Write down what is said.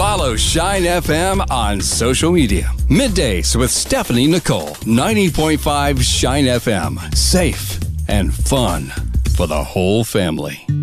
Follow Shine FM on social media. Middays with Stephanie Nicole. 90.5 Shine FM. Safe and fun for the whole family.